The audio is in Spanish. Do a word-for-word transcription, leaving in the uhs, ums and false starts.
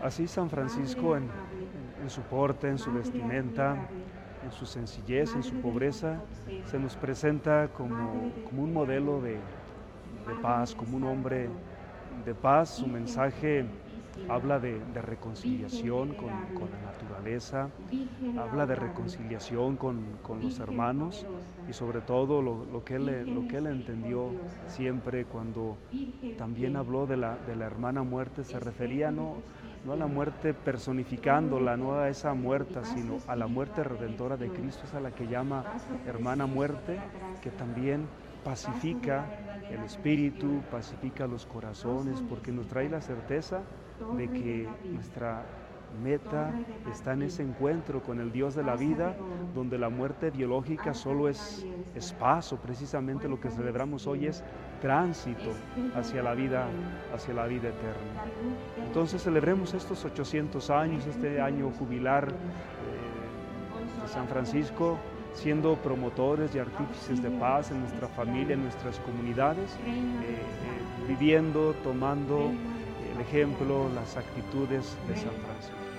Así San Francisco en, en su porte, en su vestimenta, en su sencillez, en su pobreza, se nos presenta como, como un modelo de, de paz, como un hombre de paz. Su mensaje habla de, de reconciliación con, con la naturaleza, habla de reconciliación con, con los hermanos y sobre todo lo, lo, que él, lo que él entendió siempre cuando también habló de la, de la hermana muerte. Se refería no, no a la muerte personificándola, no a esa muerte, sino a la muerte redentora de Cristo, es a la que llama hermana muerte, que también pacifica el espíritu, pacifica los corazones, porque nos trae la certeza de que nuestra meta está en ese encuentro con el Dios de la vida, donde la muerte biológica solo es, es paso. Precisamente lo que celebramos hoy es tránsito hacia la vida, hacia la vida eterna. Entonces celebremos estos ochocientos años, este año jubilar eh, de San Francisco, siendo promotores y artífices de paz en nuestra familia, en nuestras comunidades, eh, eh, viviendo, tomando el ejemplo, las actitudes de San Francisco.